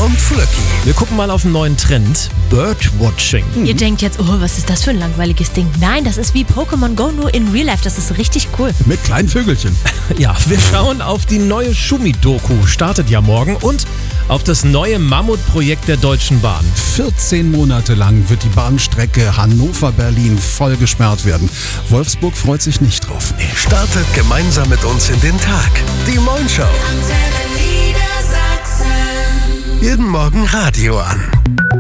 und Flöcki. Wir gucken mal auf einen neuen Trend: Birdwatching. Ihr denkt jetzt, oh, was ist das für ein langweiliges Ding? Nein, das ist wie Pokémon Go, nur in Real Life. Das ist richtig cool. Mit kleinen Vögelchen. Ja, wir schauen auf die neue Schumi-Doku, startet ja morgen, und auf das neue Mammutprojekt der Deutschen Bahn. 14 Monate lang wird die Bahnstrecke Hannover-Berlin voll gesperrt werden. Wolfsburg freut sich nicht drauf. Startet gemeinsam mit uns in den Tag. Die Moin Show. Jeden Morgen Radio an.